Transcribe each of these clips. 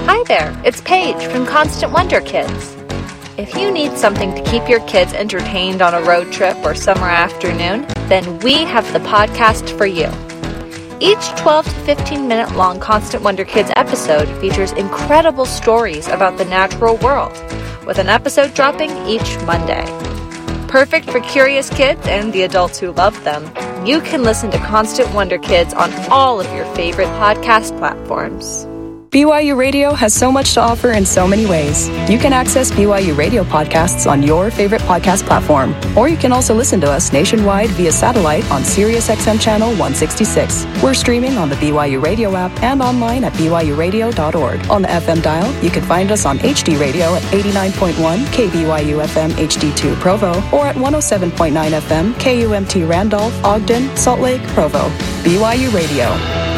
Hi there, it's Paige from Constant Wonder Kids. If you need something to keep your kids entertained on a road trip or summer afternoon, then we have the podcast for you. Each 12 to 15 minute long Constant Wonder Kids episode features incredible stories about the natural world, with an episode dropping each Monday. Perfect for curious kids and the adults who love them, you can listen to Constant Wonder Kids on all of your favorite podcast platforms. BYU Radio has so much to offer in so many ways. You can access BYU Radio podcasts on your favorite podcast platform, or you can also listen to us nationwide via satellite on SiriusXM Channel 166. We're streaming on the BYU Radio app and online at byuradio.org. On the FM dial, you can find us on HD Radio at 89.1 KBYU FM HD2 Provo, or at 107.9 FM KUMT Randolph, Ogden, Salt Lake, Provo. BYU Radio.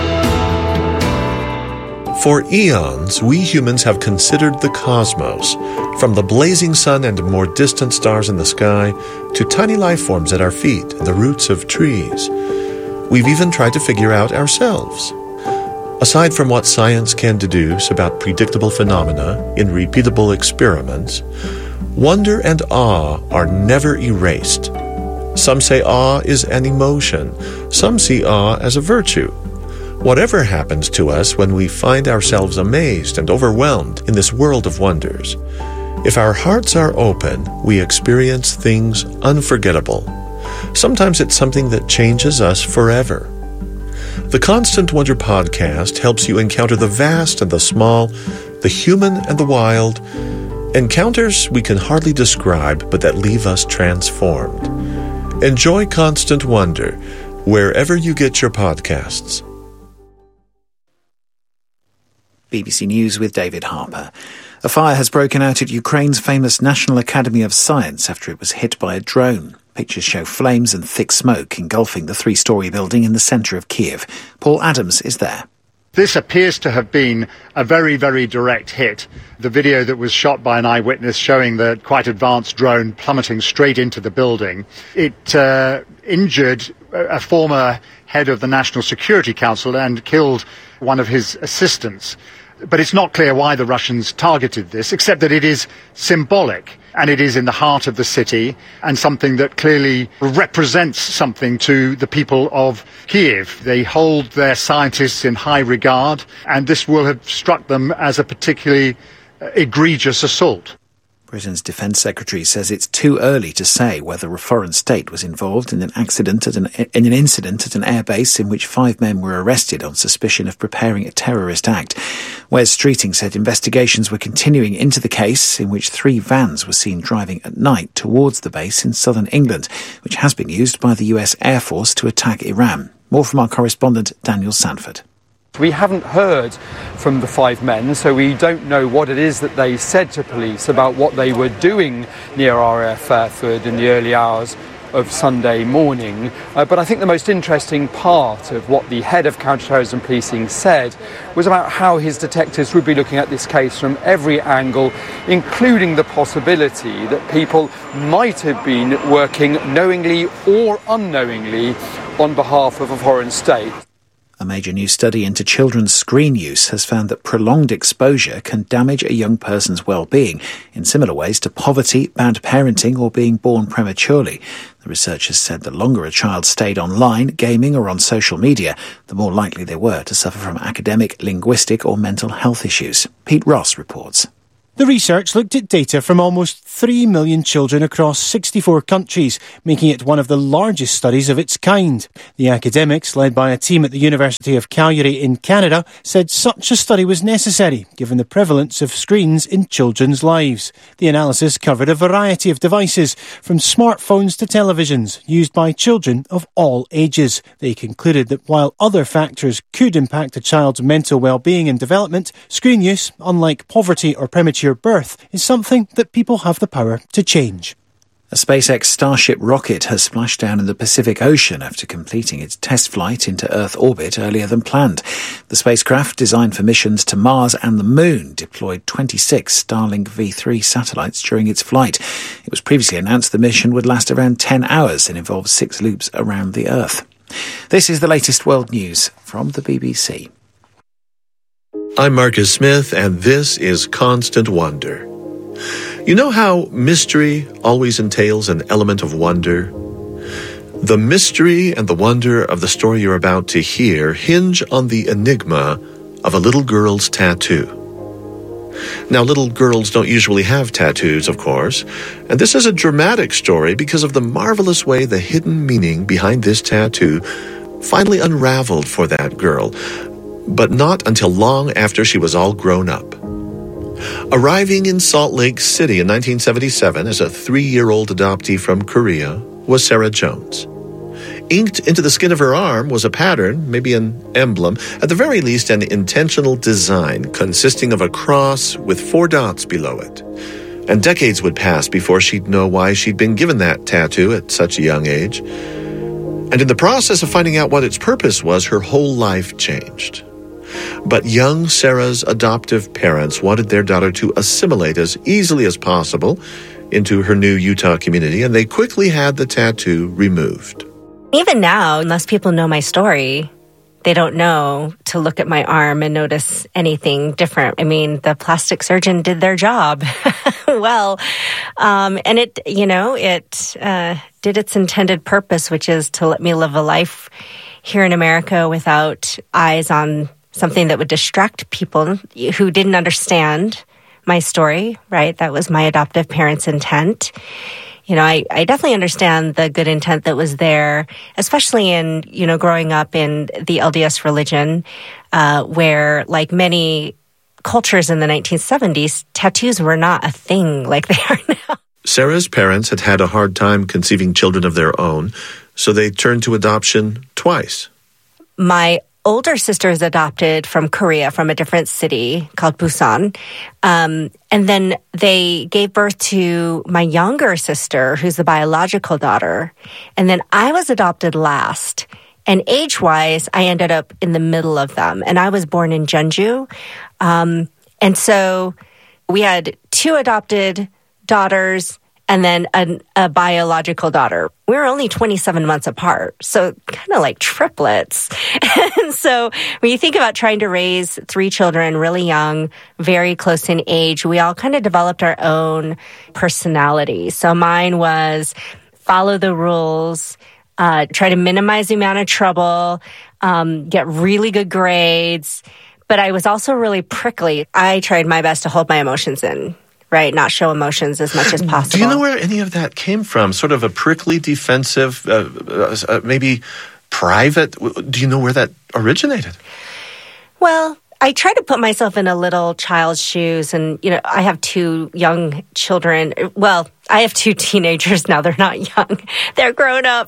For eons, we humans have considered the cosmos, from the blazing sun and more distant stars in the sky to tiny life forms at our feet and the roots of trees. We've even tried to figure out ourselves. Aside from what science can deduce about predictable phenomena in repeatable experiments, wonder and awe are never erased. Some say awe is an emotion. Some see awe as a virtue. Whatever happens to us when we find ourselves amazed and overwhelmed in this world of wonders, if our hearts are open, we experience things unforgettable. Sometimes it's something that changes us forever. The Constant Wonder podcast helps you encounter the vast and the small, the human and the wild, encounters we can hardly describe but that leave us transformed. Enjoy Constant Wonder wherever you get your podcasts. BBC News with David Harper. A fire has broken out at Ukraine's famous National Academy of Science after it was hit by a drone. Pictures show flames and thick smoke engulfing the three-storey building in the centre of Kiev. Paul Adams is there. This appears to have been a very, very direct hit. The video that was shot by an eyewitness showing the quite advanced drone plummeting straight into the building. It injured a former head of the National Security Council and killed one of his assistants. But it's not clear why the Russians targeted this, except that it is symbolic, and it is in the heart of the city, and something that clearly represents something to the people of Kiev. They hold their scientists in high regard, and this will have struck them as a particularly egregious assault. Britain's Defence Secretary says it's too early to say whether a foreign state was involved in an incident at an airbase in which 5 men were arrested on suspicion of preparing a terrorist act. Wes Streeting said investigations were continuing into the case, in which 3 vans were seen driving at night towards the base in southern England, which has been used by the US Air Force to attack Iran. More from our correspondent Daniel Sanford. We haven't heard from the 5 men, so we don't know what it is that they said to police about what they were doing near RAF Fairford in the early hours of Sunday morning. But I think the most interesting part of what the head of counter-terrorism policing said was about how his detectives would be looking at this case from every angle, including the possibility that people might have been working knowingly or unknowingly on behalf of a foreign state. A major new study into children's screen use has found that prolonged exposure can damage a young person's well-being in similar ways to poverty, bad parenting or being born prematurely. The researchers said the longer a child stayed online, gaming or on social media, the more likely they were to suffer from academic, linguistic or mental health issues. Pete Ross reports. The research looked at data from almost 3 million children across 64 countries, making it one of the largest studies of its kind. The academics, led by a team at the University of Calgary in Canada, said such a study was necessary, given the prevalence of screens in children's lives. The analysis covered a variety of devices, from smartphones to televisions, used by children of all ages. They concluded that while other factors could impact a child's mental well-being and development, screen use, unlike poverty or premature birth, is something that people have the power to change. A SpaceX Starship rocket has splashed down in the Pacific Ocean after completing its test flight into Earth orbit earlier than planned. The spacecraft, designed for missions to Mars and the Moon, deployed 26 Starlink V3 satellites during its flight. It was previously announced the mission would last around 10 hours and involve 6 loops around the Earth. This is the latest world news from the BBC. I'm Marcus Smith, and this is Constant Wonder. You know how mystery always entails an element of wonder? The mystery and the wonder of the story you're about to hear hinge on the enigma of a little girl's tattoo. Now, little girls don't usually have tattoos, of course, and this is a dramatic story because of the marvelous way the hidden meaning behind this tattoo finally unraveled for that girl, but not until long after she was all grown up. Arriving in Salt Lake City in 1977 as a 3-year-old adoptee from Korea was Sarah Jones. Inked into the skin of her arm was a pattern, maybe an emblem, at the very least an intentional design consisting of a cross with 4 dots below it. And decades would pass before she'd know why she'd been given that tattoo at such a young age. And in the process of finding out what its purpose was, her whole life changed. But young Sarah's adoptive parents wanted their daughter to assimilate as easily as possible into her new Utah community, and they quickly had the tattoo removed. Even now, unless people know my story, they don't know to look at my arm and notice anything different. I mean, the plastic surgeon did their job well, and it did its intended purpose, which is to let me live a life here in America without eyes on something that would distract people who didn't understand my story, right? That was my adoptive parents' intent. You know, I definitely understand the good intent that was there, especially in, growing up in the LDS religion, where, like many cultures in the 1970s, tattoos were not a thing like they are now. Sarah's parents had had a hard time conceiving children of their own, so they turned to adoption twice. My older sister is adopted from Korea, from a different city called Busan. And then they gave birth to my younger sister, who's the biological daughter. And then I was adopted last. And age-wise, I ended up in the middle of them. And I was born in Jeonju. And so we had 2 adopted daughters and then a biological daughter. We were only 27 months apart, so kind of like triplets. And so when you think about trying to raise 3 children really young, very close in age, we all kind of developed our own personality. So mine was follow the rules, try to minimize the amount of trouble, get really good grades. But I was also really prickly. I tried my best to hold my emotions in. Right, not show emotions as much as possible. Do you know where any of that came from? Sort of a prickly, defensive, maybe private? Do you know where that originated? Well, I try to put myself in a little child's shoes, and, I have 2 young children. Well, I have 2 teenagers now. They're not young. They're grown up,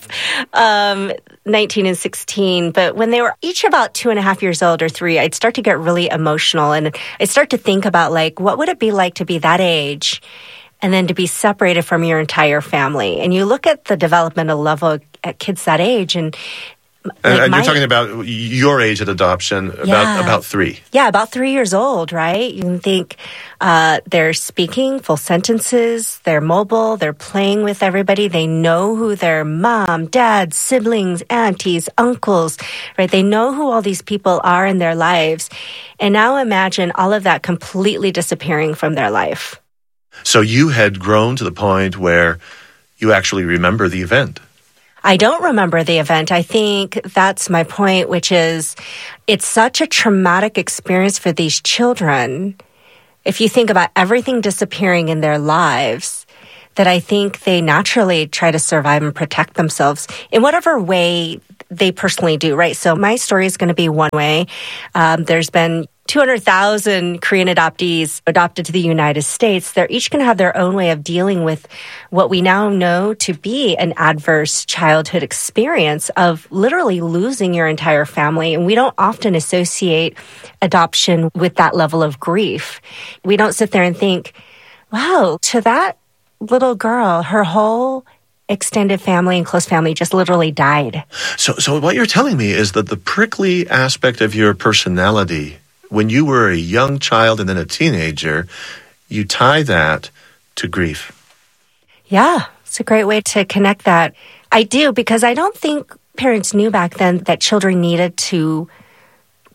19 and 16. But when they were each about 2.5 years old or 3, I'd start to get really emotional. And I'd start to think about, what would it be like to be that age and then to be separated from your entire family? And you look at the developmental level at kids that age, and you're talking about your age at adoption, about 3. Yeah, about 3 years old, right? You can think they're speaking full sentences, they're mobile, they're playing with everybody, they know who their mom, dad, siblings, aunties, uncles, right? They know who all these people are in their lives. And now imagine all of that completely disappearing from their life. So you had grown to the point where you actually remember the event. I don't remember the event. I think that's my point, which is it's such a traumatic experience for these children. If you think about everything disappearing in their lives, that I think they naturally try to survive and protect themselves in whatever way they personally do, right? So my story is going to be one way. There's been 200,000 Korean adoptees adopted to the United States. They're each going to have their own way of dealing with what we now know to be an adverse childhood experience of literally losing your entire family. And we don't often associate adoption with that level of grief. We don't sit there and think, wow, to that little girl, her whole extended family and close family just literally died. So what you're telling me is that the prickly aspect of your personality, when you were a young child and then a teenager, you tie that to grief. Yeah, it's a great way to connect that. I do, because I don't think parents knew back then that children needed to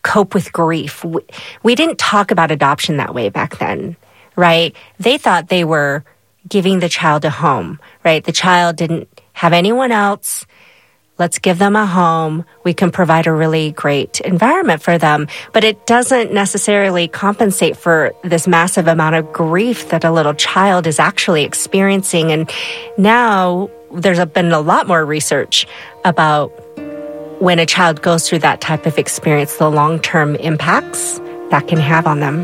cope with grief. We didn't talk about adoption that way back then, right? They thought they were giving the child a home, right? The child didn't have anyone else. Let's give them a home. We can provide a really great environment for them. But it doesn't necessarily compensate for this massive amount of grief that a little child is actually experiencing. And now there's been a lot more research about when a child goes through that type of experience, the long-term impacts that can have on them.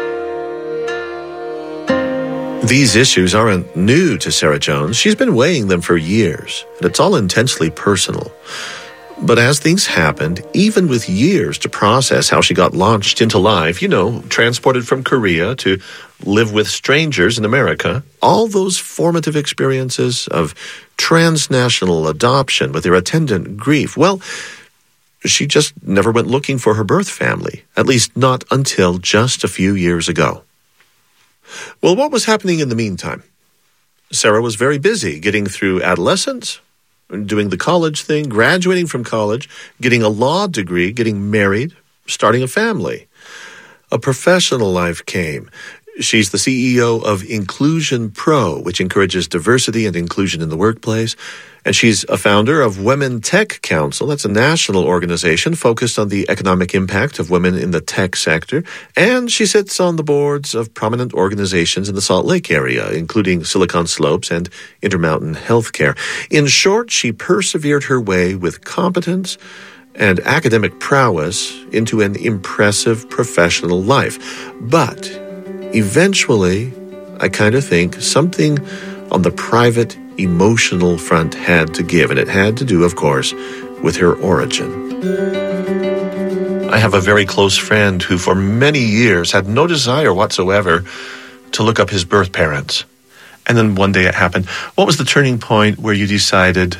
These issues aren't new to Sarah Jones. She's been weighing them for years, and it's all intensely personal. But as things happened, even with years to process how she got launched into life, transported from Korea to live with strangers in America, all those formative experiences of transnational adoption with their attendant grief, well, she just never went looking for her birth family, at least not until just a few years ago. Well, what was happening in the meantime? Sarah was very busy getting through adolescence, doing the college thing, graduating from college, getting a law degree, getting married, starting a family. A professional life came. She's the CEO of Inclusion Pro, which encourages diversity and inclusion in the workplace. And she's a founder of Women Tech Council. That's a national organization focused on the economic impact of women in the tech sector. And she sits on the boards of prominent organizations in the Salt Lake area, including Silicon Slopes and Intermountain Healthcare. In short, she persevered her way with competence and academic prowess into an impressive professional life. But eventually, I kind of think something on the private, emotional front had to give, and it had to do, of course, with her origin. I have a very close friend who for many years had no desire whatsoever to look up his birth parents. And then one day it happened. What was the turning point where you decided,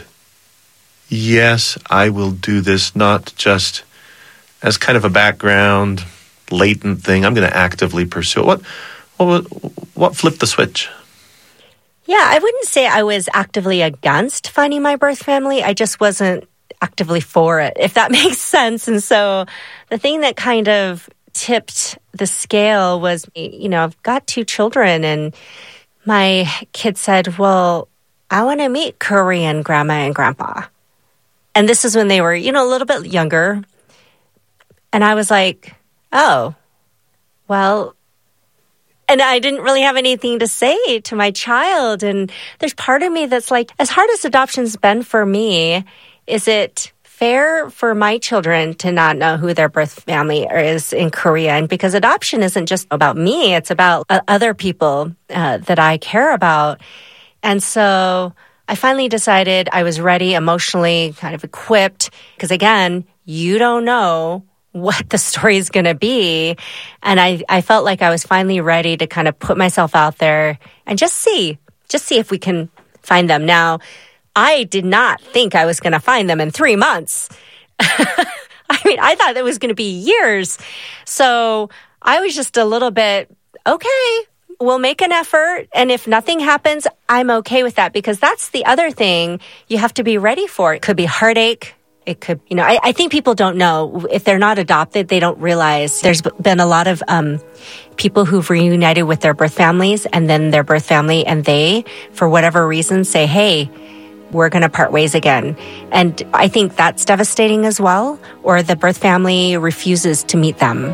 yes, I will do this, not just as kind of a background, latent thing. I'm going to actively pursue it. What flipped the switch? Yeah, I wouldn't say I was actively against finding my birth family. I just wasn't actively for it, if that makes sense. And so the thing that kind of tipped the scale was, I've got 2 children, and my kid said, well, I want to meet Korean grandma and grandpa. And this is when they were, a little bit younger. And I was like, oh, well, and I didn't really have anything to say to my child. And there's part of me that's like, as hard as adoption's been for me, is it fair for my children to not know who their birth family is in Korea? And because adoption isn't just about me, it's about other people that I care about. And so I finally decided I was ready, emotionally kind of equipped, because again, you don't know what the story is going to be. And I felt like I was finally ready to kind of put myself out there and just see if we can find them. Now, I did not think I was going to find them in 3 months. I thought it was going to be years. So I was just a little bit, okay, we'll make an effort. And if nothing happens, I'm okay with that, because that's the other thing you have to be ready for. It could be heartache. It could, I think people don't know. If they're not adopted, they don't realize there's been a lot of people who've reunited with their birth families, and then their birth family and they, for whatever reason, say, hey, we're going to part ways again. And I think that's devastating as well, or the birth family refuses to meet them.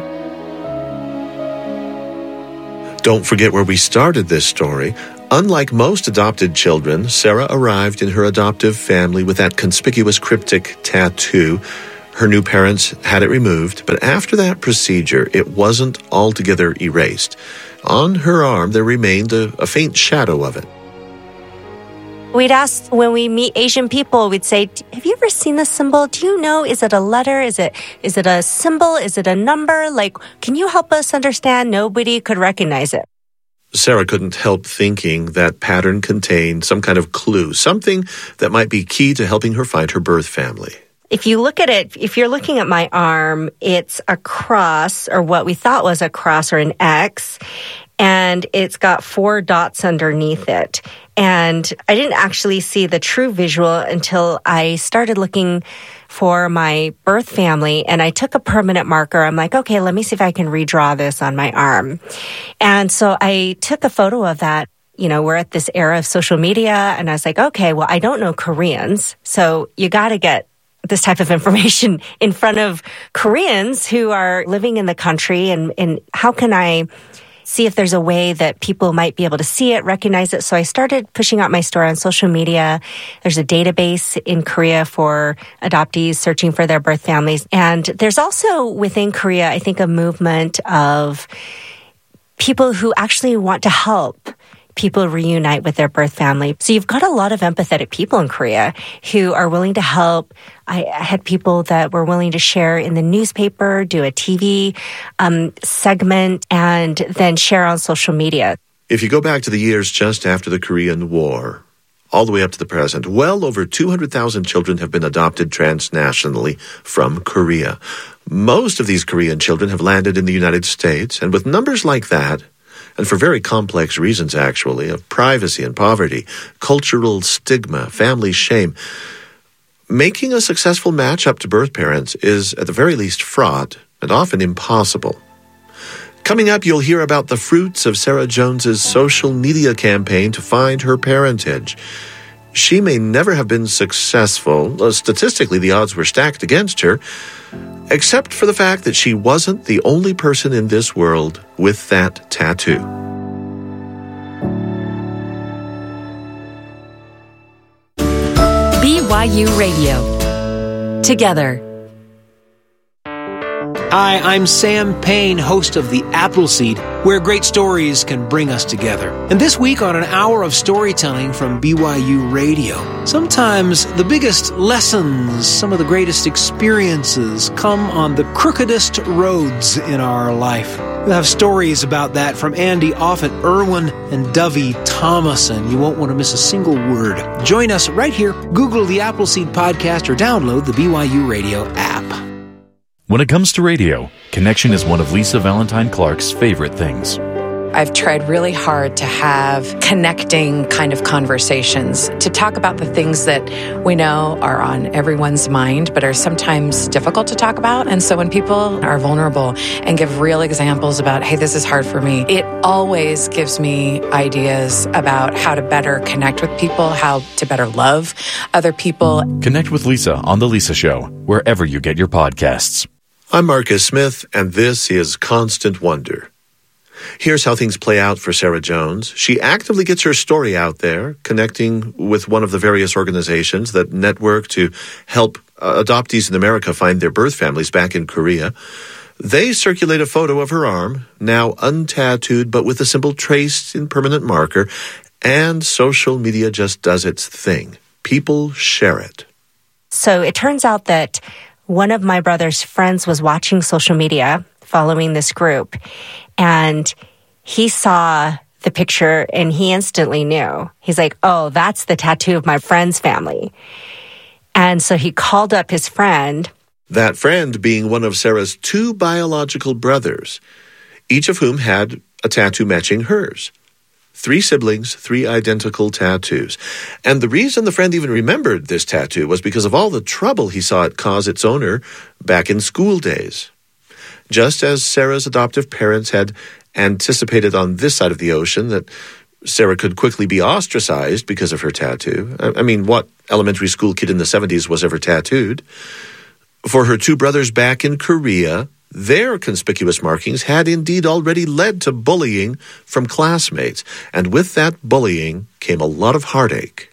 Don't forget where we started this story. Unlike most adopted children, Sarah arrived in her adoptive family with that conspicuous cryptic tattoo. Her new parents had it removed, but after that procedure, it wasn't altogether erased. On her arm, there remained a faint shadow of it. We'd ask, when we meet Asian people, we'd say, have you ever seen this symbol? Do you know, is it a letter? Is it a symbol? Is it a number? Can you help us understand? Nobody could recognize it. Sarah couldn't help thinking that pattern contained some kind of clue, something that might be key to helping her find her birth family. If you look at it, if you're looking at my arm, it's a cross, or what we thought was a cross or an X, and it's got 4 dots underneath it. And I didn't actually see the true visual until I started looking for my birth family, and I took a permanent marker. I'm like, okay, let me see if I can redraw this on my arm. And so I took a photo of that. We're at this era of social media, and I was like, okay, well, I don't know Koreans, so you got to get this type of information in front of Koreans who are living in the country, and how can I see if there's a way that people might be able to see it, recognize it. So I started pushing out my story on social media. There's a database in Korea for adoptees searching for their birth families. And there's also within Korea, I think, a movement of people who actually want to help people reunite with their birth family. So you've got a lot of empathetic people in Korea who are willing to help. I had people that were willing to share in the newspaper, do a TV segment, and then share on social media. If you go back to the years just after the Korean War, all the way up to the present, well over 200,000 children have been adopted transnationally from Korea. Most of these Korean children have landed in the United States, and with numbers like that, and for very complex reasons, actually, of privacy and poverty, cultural stigma, family shame, making a successful match up to birth parents is, at the very least, fraught and often impossible. Coming up, you'll hear about the fruits of Sarah Jones's social media campaign to find her parentage. She may never have been successful. Statistically, the odds were stacked against her, except for the fact that she wasn't the only person in this world with that tattoo. BYU Radio. Together. Hi, I'm Sam Payne, host of The Appleseed, where great stories can bring us together. And this week on an hour of storytelling from BYU Radio, sometimes the biggest lessons, some of the greatest experiences come on the crookedest roads in our life. We'll have stories about that from Andy Offit-Irwin and Dovey Thomason. You won't want to miss a single word. Join us right here. Google The Appleseed Podcast or download the BYU Radio app. When it comes to radio, connection is one of Lisa Valentine Clark's favorite things. I've tried really hard to have connecting kind of conversations, to talk about the things that we know are on everyone's mind, but are sometimes difficult to talk about. And so when people are vulnerable and give real examples about, hey, this is hard for me, it always gives me ideas about how to better connect with people, how to better love other people. Connect with Lisa on The Lisa Show, wherever you get your podcasts. I'm Marcus Smith, and this is Constant Wonder. Here's how things play out for Sarah Jones. She actively gets her story out there, connecting with one of the various organizations that network to help adoptees in America find their birth families back in Korea. They circulate a photo of her arm, now untattooed but with a symbol traced in permanent marker, and social media just does its thing. People share it. So it turns out that one of my brother's friends was watching social media, following this group, and he saw the picture and he instantly knew. He's like, oh, that's the tattoo of my friend's family. And so he called up his friend. That friend being one of Sarah's two biological brothers, each of whom had a tattoo matching hers. 3 siblings, 3 identical tattoos. And the reason the friend even remembered this tattoo was because of all the trouble he saw it cause its owner back in school days. Just as Sarah's adoptive parents had anticipated on this side of the ocean that Sarah could quickly be ostracized because of her tattoo. I mean, what elementary school kid in the 70s was ever tattooed? For her 2 brothers back in Korea, their conspicuous markings had indeed already led to bullying from classmates, and with that bullying came a lot of heartache.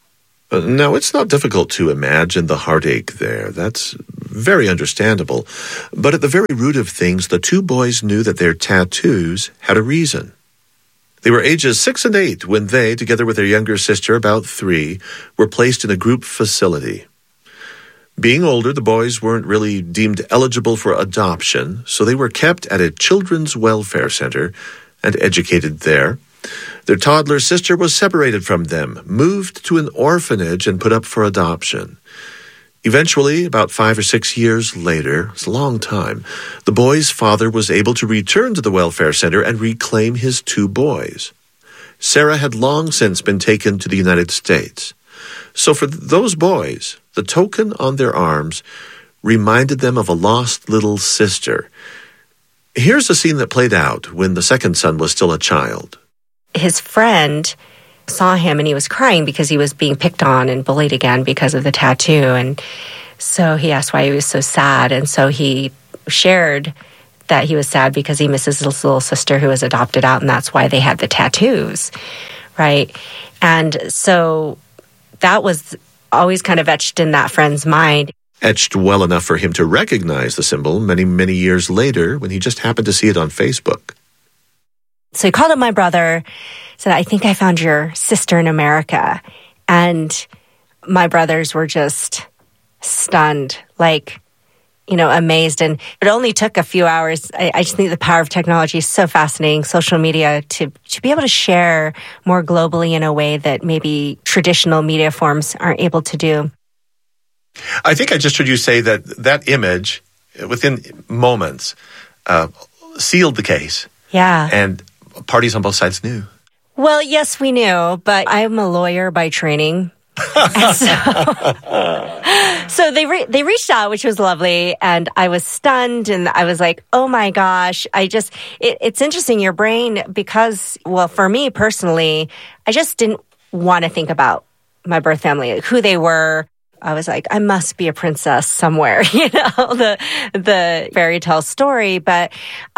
Now, it's not difficult to imagine the heartache there. That's very understandable. But at the very root of things, the 2 boys knew that their tattoos had a reason. They were ages 6 and 8 when they, together with their younger sister, about 3, were placed in a group facility. Being older, the boys weren't really deemed eligible for adoption, so they were kept at a children's welfare center and educated there. Their toddler sister was separated from them, moved to an orphanage, and put up for adoption. Eventually, about 5 or 6 years later, it's a long time, the boy's father was able to return to the welfare center and reclaim his 2 boys. Sarah had long since been taken to the United States. So for those boys, the token on their arms reminded them of a lost little sister. Here's a scene that played out when the second son was still a child. His friend saw him and he was crying because he was being picked on and bullied again because of the tattoo. And so he asked why he was so sad. And so he shared that he was sad because he misses his little sister who was adopted out, and that's why they had the tattoos, right? And so that was always kind of etched in that friend's mind. Etched well enough for him to recognize the symbol many, many years later when he just happened to see it on Facebook. So he called up my brother, said, I think I found your sister in America. And my brothers were just stunned, like, amazed. And it only took a few hours. I just think the power of technology is so fascinating, social media, to be able to share more globally in a way that maybe traditional media forms aren't able to do. I think I just heard you say that image, within moments, sealed the case. Yeah. And parties on both sides knew. Well, yes, we knew, but I'm a lawyer by training. And so they reached out, which was lovely, and I was stunned, and I was like, oh my gosh, it's interesting, your brain, because, well, for me personally, I just didn't want to think about my birth family, like who they were. I was like, I must be a princess somewhere, the fairy tale story. But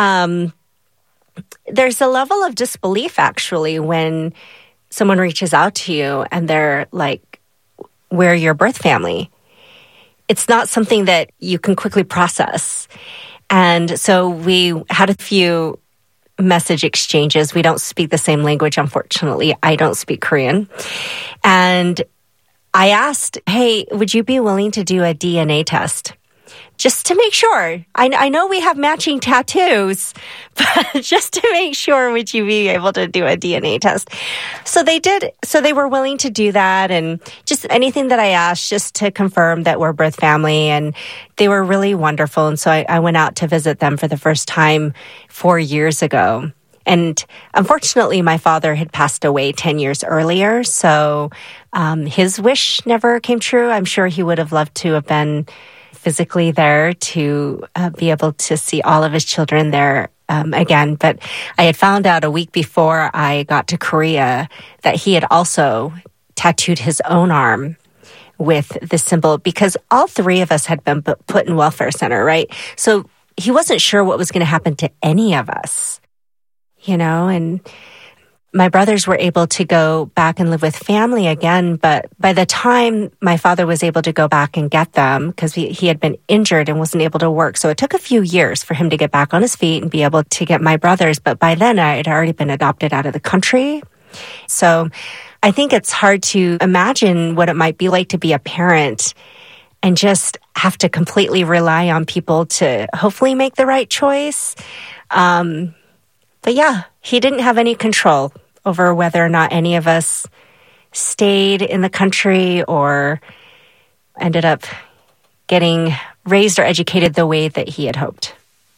there's a level of disbelief, actually, when someone reaches out to you and they're like, we're your birth family. It's not something that you can quickly process. And so we had a few message exchanges. We don't speak the same language, unfortunately. I don't speak Korean. And I asked, hey, would you be willing to do a DNA test? Just to make sure. I know we have matching tattoos, but just to make sure, would you be able to do a DNA test? So they did. So they were willing to do that, and just anything that I asked just to confirm that we're birth family, and they were really wonderful. And so I went out to visit them for the first time 4 years ago. And unfortunately, my father had passed away 10 years earlier, so his wish never came true. I'm sure he would have loved to have been physically there to be able to see all of his children there again. But I had found out a week before I got to Korea that he had also tattooed his own arm with the symbol, because all three of us had been put in welfare center, right? So he wasn't sure what was going to happen to any of us. And my brothers were able to go back and live with family again. But by the time my father was able to go back and get them, because he had been injured and wasn't able to work. So it took a few years for him to get back on his feet and be able to get my brothers. But by then I had already been adopted out of the country. So I think it's hard to imagine what it might be like to be a parent and just have to completely rely on people to hopefully make the right choice. But yeah, he didn't have any control over whether or not any of us stayed in the country or ended up getting raised or educated the way that he had hoped.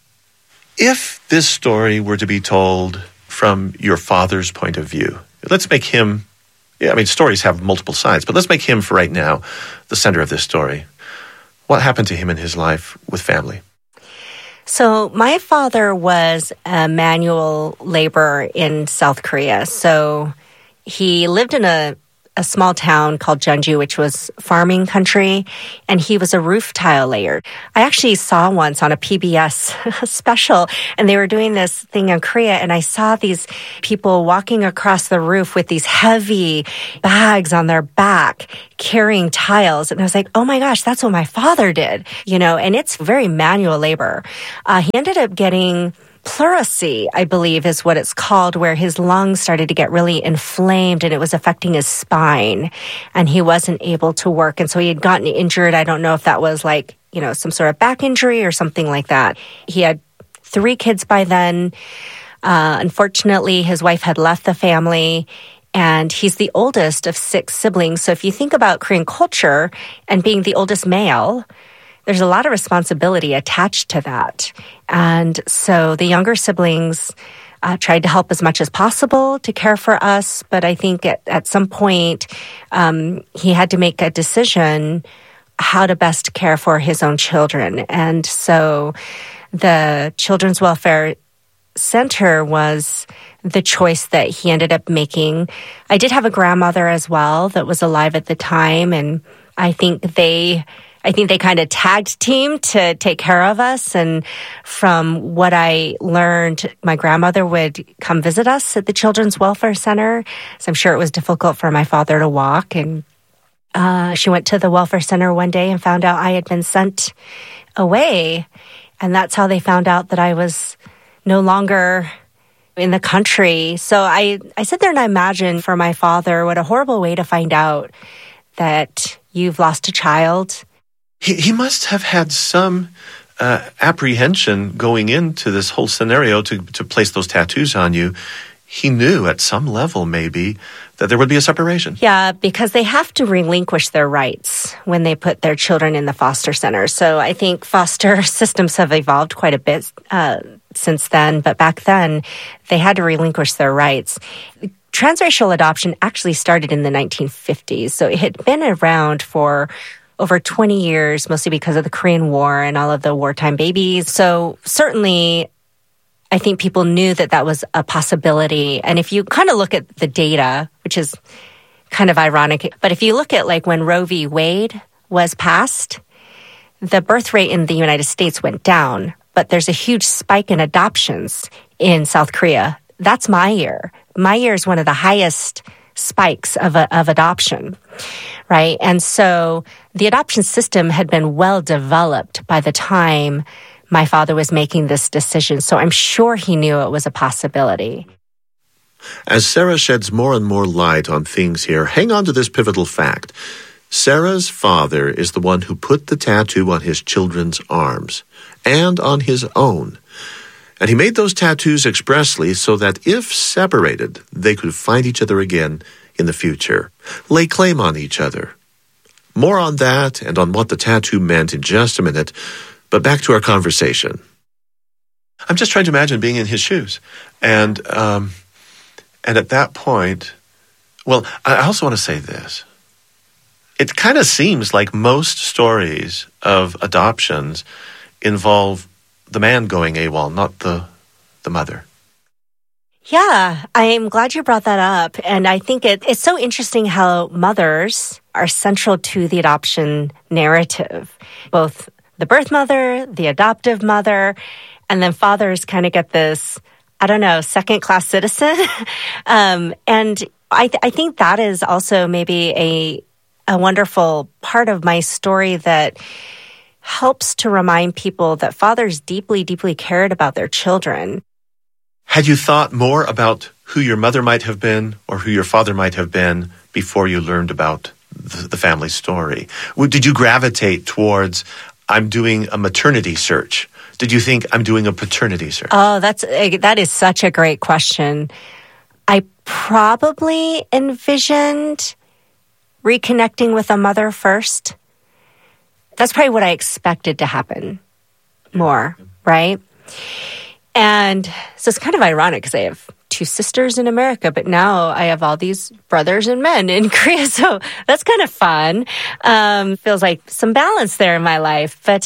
If this story were to be told from your father's point of view, let's make him, stories have multiple sides, but let's make him, for right now, the center of this story. What happened to him in his life with family? So my father was a manual laborer in South Korea. So he lived in a small town called Jeonju, which was farming country, and he was a roof tile layer. I actually saw once on a PBS special, and they were doing this thing in Korea, and I saw these people walking across the roof with these heavy bags on their back carrying tiles. And I was like, oh my gosh, that's what my father did, and it's very manual labor. He ended up getting pleurisy, I believe is what it's called, where his lungs started to get really inflamed and it was affecting his spine and he wasn't able to work. And so he had gotten injured. I don't know if that was like, some sort of back injury or something like that. He had 3 kids by then. Unfortunately, his wife had left the family, and he's the oldest of 6 siblings. So if you think about Korean culture and being the oldest male, there's a lot of responsibility attached to that. And so the younger siblings tried to help as much as possible to care for us. But I think at some point, he had to make a decision. how to best care for his own children. And so the Children's Welfare Center was the choice that he ended up making. I did have a grandmother as well that was alive at the time, and I think they kind of tagged team to take care of us. And from what I learned, my grandmother would come visit us at the Children's Welfare Center. So I'm sure it was difficult for my father to walk. And she went to the welfare center one day and found out I had been sent away. And that's how they found out that I was no longer in the country. So I sit there and I imagine for my father, what a horrible way to find out that you've lost a child. He must have had some apprehension going into this whole scenario to place those tattoos on you. He knew at some level maybe that there would be a separation. Yeah, because they have to relinquish their rights when they put their children in the foster center. So I think foster systems have evolved quite a bit since then, but back then they had to relinquish their rights. Transracial adoption actually started in the 1950s, so it had been around for over 20 years, mostly because of the Korean War and all of the wartime babies. So certainly, I think people knew that that was a possibility. And if you kind of look at the data, which is kind of ironic, but if you look at like when Roe v. Wade was passed, the birth rate in the United States went down, but there's a huge spike in adoptions in South Korea. That's my year. My year is one of the highest spikes of adoption, right? And so the adoption system had been well developed by the time my father was making this decision. So I'm sure he knew it was a possibility. As Sarah sheds more and more light on things here, hang on to this pivotal fact. Sarah's father is the one who put the tattoo on his children's arms and on his own. And he made those tattoos expressly so that if separated, they could find each other again in the future, lay claim on each other. More on that and on what the tattoo meant in just a minute, but back to our conversation. I'm just trying to imagine being in his shoes. And at that point, well, I also want to say this. It kind of seems like most stories of adoptions involve the man going AWOL, not the mother. Yeah, I'm glad you brought that up. And I think it's so interesting how mothers are central to the adoption narrative. Both the birth mother, the adoptive mother, and then fathers kind of get this, I don't know, second-class citizen. And I think that is also maybe a wonderful part of my story that helps to remind people that fathers deeply, deeply cared about their children. Had you thought more about who your mother might have been or who your father might have been before you learned about the family story? Did you gravitate towards, I'm doing a maternity search? Did you think, I'm doing a paternity search? Oh, that is such a great question. I probably envisioned reconnecting with a mother first. That's probably what I expected to happen more, right? And so it's kind of ironic because I have two sisters in America, but now I have all these brothers and men in Korea. So that's kind of fun. Feels like some balance there in my life. But,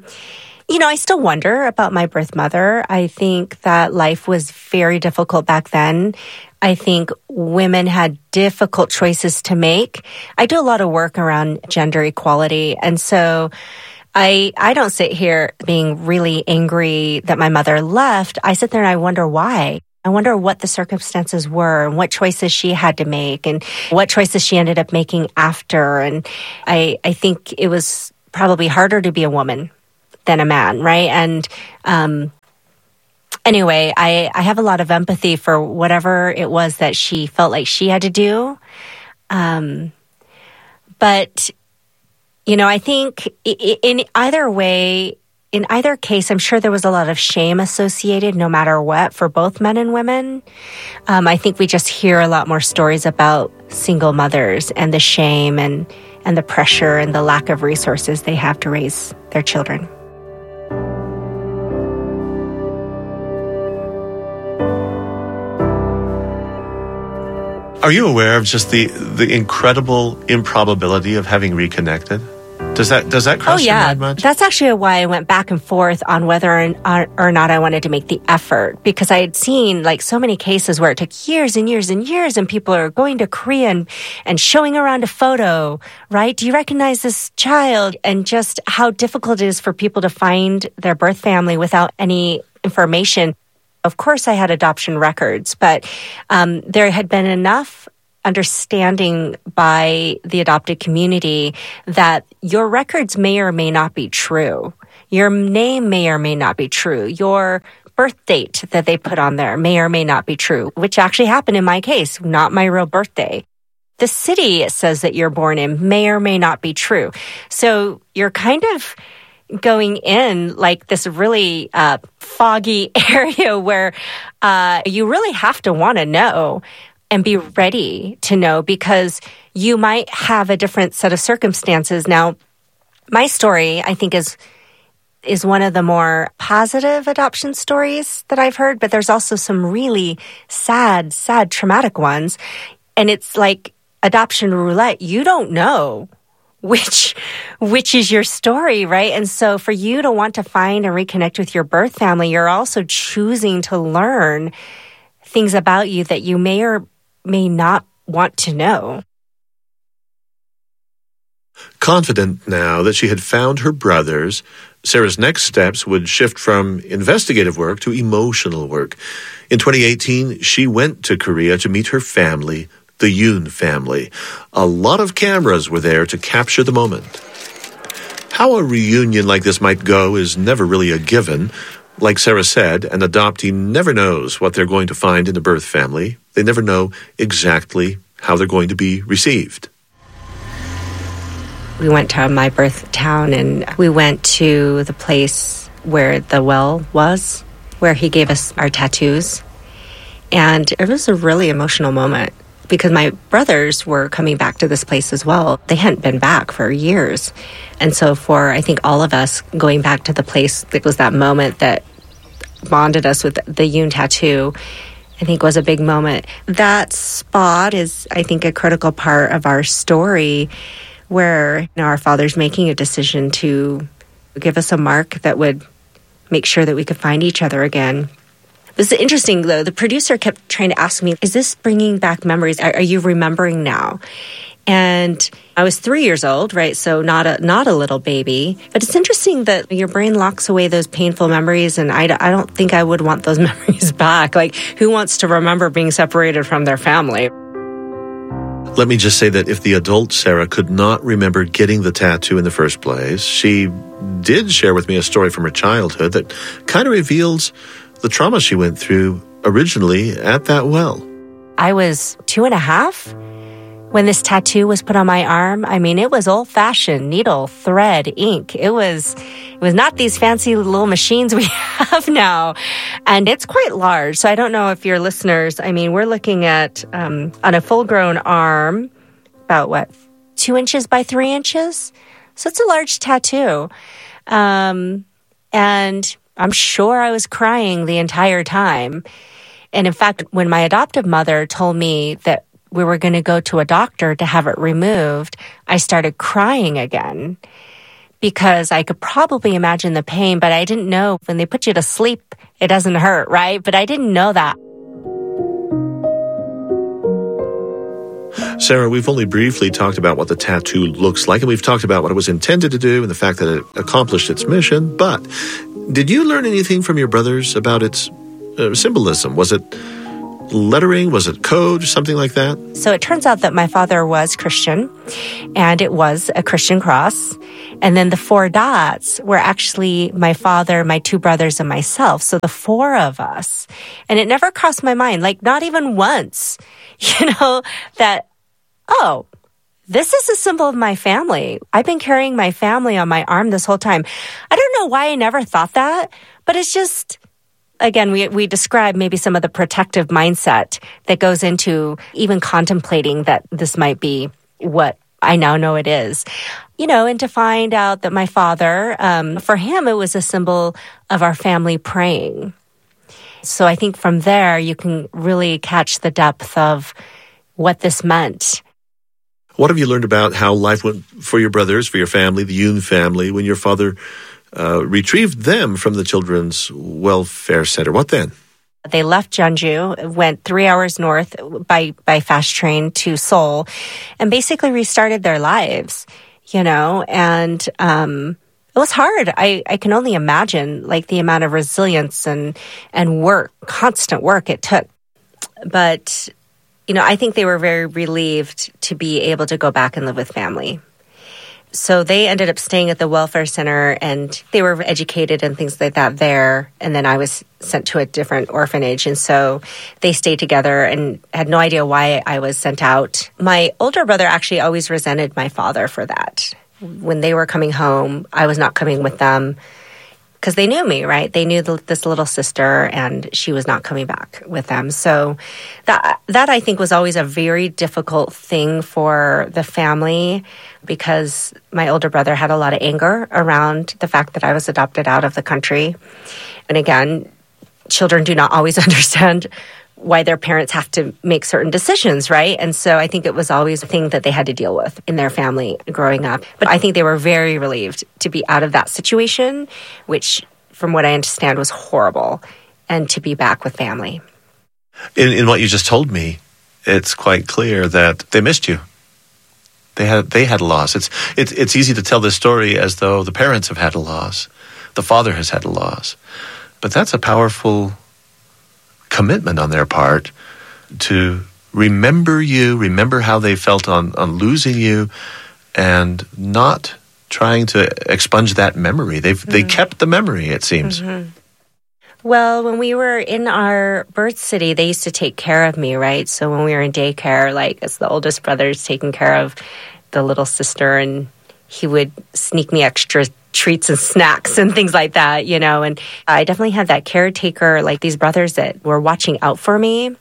I still wonder about my birth mother. I think that life was very difficult back then. I think women had difficult choices to make. I do a lot of work around gender equality. And so I don't sit here being really angry that my mother left. I sit there and I wonder why. I wonder what the circumstances were and what choices she had to make and what choices she ended up making after. And I think it was probably harder to be a woman than a man, right? And anyway, I have a lot of empathy for whatever it was that she felt like she had to do. But I think in either way, in either case, I'm sure there was a lot of shame associated no matter what for both men and women. I think we just hear a lot more stories about single mothers and the shame and the pressure and the lack of resources they have to raise their children. Are you aware of just the incredible improbability of having reconnected? Does that cross your mind much? That's actually why I went back and forth on whether or not I wanted to make the effort, because I had seen like so many cases where it took years and years and years and people are going to Korea and showing around a photo, right? Do you recognize this child? And just how difficult it is for people to find their birth family without any information. Of course, I had adoption records, but there had been enough understanding by the adopted community that your records may or may not be true. Your name may or may not be true. Your birth date that they put on there may or may not be true, which actually happened in my case, not my real birthday. The city it says that you're born in may or may not be true. So you're kind of going in like this really foggy area where you really have to want to know and be ready to know, because you might have a different set of circumstances. Now, my story, I think, is one of the more positive adoption stories that I've heard, but there's also some really sad, traumatic ones. And it's like adoption roulette. You don't know which is your story, right? And so for you to want to find and reconnect with your birth family, you're also choosing to learn things about you that you may or may not want to know. Confident now that she had found her brothers, Sarah's next steps would shift from investigative work to emotional work. In 2018, she went to Korea to meet her family, the Yoon family. A lot of cameras were there to capture the moment. How a reunion like this might go is never really a given. Like Sarah said, an adoptee never knows what they're going to find in the birth family. They never know exactly how they're going to be received. We went to my birth town and we went to the place where the well was, where he gave us our tattoos. And it was a really emotional moment because my brothers were coming back to this place as well. They hadn't been back for years. And so for, I think, all of us going back to the place, it was that moment that bonded us with the Yoon tattoo, I think was a big moment. That spot is, I think, a critical part of our story where our father's making a decision to give us a mark that would make sure that we could find each other again. This is interesting, though. The producer kept trying to ask me, is this bringing back memories? Are you remembering now? And I was 3 years old, right? So not a little baby. But it's interesting that your brain locks away those painful memories, and I don't think I would want those memories back. Like, who wants to remember being separated from their family? Let me just say that if the adult Sarah could not remember getting the tattoo in the first place, she did share with me a story from her childhood that kind of reveals the trauma she went through originally at that well. I was 2.5 when this tattoo was put on my arm. I mean, it was old-fashioned needle, thread, ink. It was not these fancy little machines we have now. And it's quite large. So I don't know if your listeners, I mean, we're looking at on a full-grown arm, about 2 inches by 3 inches? So it's a large tattoo. And I'm sure I was crying the entire time. And in fact, when my adoptive mother told me that we were going to go to a doctor to have it removed, I started crying again because I could probably imagine the pain, but I didn't know when they put you to sleep, it doesn't hurt, right? But I didn't know that. Sarah, we've only briefly talked about what the tattoo looks like, and we've talked about what it was intended to do and the fact that it accomplished its mission, but did you learn anything from your brothers about its symbolism? Was it lettering? Was it code? Something like that? So it turns out that my father was Christian, and it was a Christian cross. And then the 4 dots were actually my father, my 2 brothers, and myself. So the 4 of us. And it never crossed my mind, like not even once, that, oh, this is a symbol of my family. I've been carrying my family on my arm this whole time. I don't know why I never thought that, but it's just, again, we describe maybe some of the protective mindset that goes into even contemplating that this might be what I now know it is. And to find out that my father, for him, it was a symbol of our family praying. So I think from there, you can really catch the depth of what this meant. What have you learned about how life went for your brothers, for your family, the Yoon family, when your father retrieved them from the Children's Welfare Center? What then? They left Jeonju, went 3 hours north by fast train to Seoul, and basically restarted their lives, and it was hard. I can only imagine the amount of resilience and work, constant work it took. But, I think they were very relieved to be able to go back and live with family. So they ended up staying at the welfare center, and they were educated and things like that there. And then I was sent to a different orphanage. And so they stayed together and had no idea why I was sent out. My older brother actually always resented my father for that. When they were coming home, I was not coming with them because they knew me, right? They knew this little sister, and she was not coming back with them. So that I think was always a very difficult thing for the family, because my older brother had a lot of anger around the fact that I was adopted out of the country. And again, children do not always understand why their parents have to make certain decisions, right? And so I think it was always a thing that they had to deal with in their family growing up. But I think they were very relieved to be out of that situation, which, from what I understand, was horrible, and to be back with family. In what you just told me, it's quite clear that they missed you. They had a loss. It's easy to tell this story as though the parents have had a loss, the father has had a loss, but that's a powerful commitment on their part to remember how they felt on losing you, and not trying to expunge that memory. They kept the memory, it seems. Mm-hmm. Well, when we were in our birth city, they used to take care of me, right? So when we were in daycare, as the oldest brother's taking care of the little sister, and he would sneak me extra treats and snacks and things like that, and I definitely had that caretaker, these brothers that were watching out for me.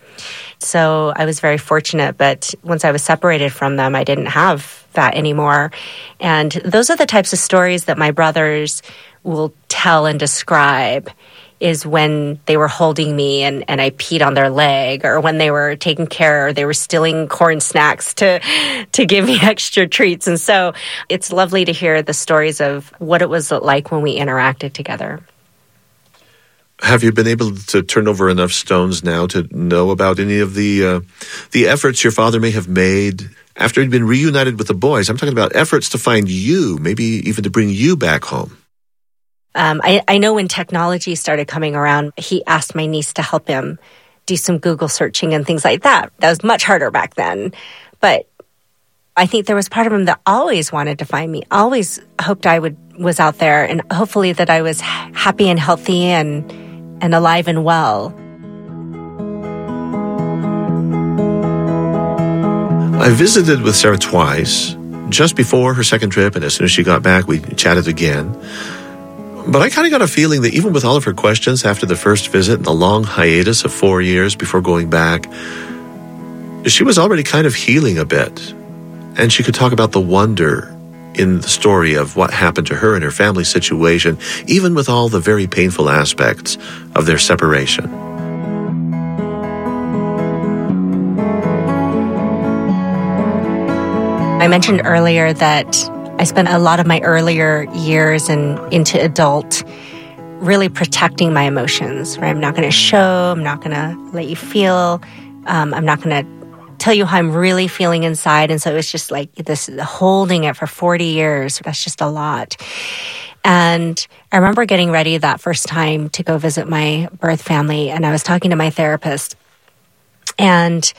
So I was very fortunate, but once I was separated from them, I didn't have that anymore. And those are the types of stories that my brothers will tell and describe, is when they were holding me and I peed on their leg, or when they were taking care, or they were stealing corn snacks to give me extra treats. And so it's lovely to hear the stories of what it was like when we interacted together. Have you been able to turn over enough stones now to know about any of the efforts your father may have made after he'd been reunited with the boys? I'm talking about efforts to find you, maybe even to bring you back home. I know when technology started coming around, he asked my niece to help him do some Google searching and things like that. That was much harder back then. But I think there was part of him that always wanted to find me, always hoped I was out there, and hopefully that I was happy and healthy and alive and well. I visited with Sarah twice, just before her second trip, and as soon as she got back, we chatted again. But I kind of got a feeling that even with all of her questions after the first visit and the long hiatus of 4 years before going back, she was already kind of healing a bit. And she could talk about the wonder in the story of what happened to her and her family situation, even with all the very painful aspects of their separation. I mentioned earlier that I spent a lot of my earlier years and into adult really protecting my emotions, right? I'm not going to show, I'm not going to let you feel, I'm not going to tell you how I'm really feeling inside. And so it was just this holding it for 40 years. That's just a lot. And I remember getting ready that first time to go visit my birth family, and I was talking to my therapist, and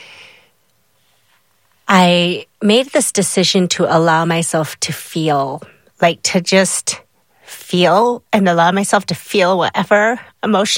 I made this decision to allow myself to feel, to just feel and allow myself to feel whatever emotion